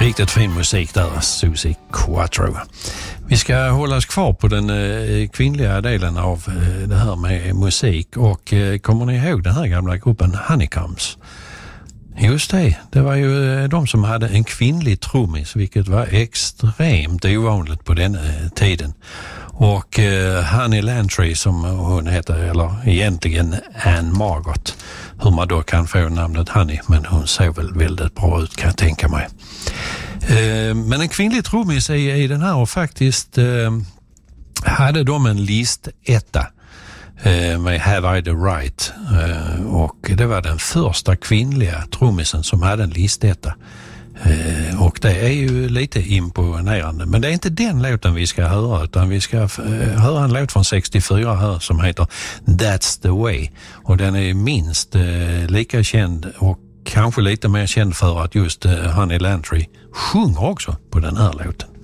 Riktigt fin musik där, Suzi Quatro. Vi ska hålla oss kvar på den kvinnliga delen av det här med musik. Och kommer ni ihåg den här gamla gruppen Honeycombs? Just det var ju de som hade en kvinnlig trummis, vilket var extremt ovanligt på den tiden. Och Honey Landry som hon heter, eller egentligen Anne Margot, hur man då kan få namnet Honey, men hon ser väl väldigt bra ut kan jag tänka mig. Men en kvinnlig trummis i den här, och faktiskt hade de en listetta med Have I the Right, och det var den första kvinnliga trummisen som hade en listetta. Och det är ju lite imponerande. Men det är inte den låten vi ska höra, utan vi ska höra en låt från 64 här som heter That's the Way. Och den är minst lika känd och kanske lite mer känd för att just Honey Landry sjunger också på den här låten.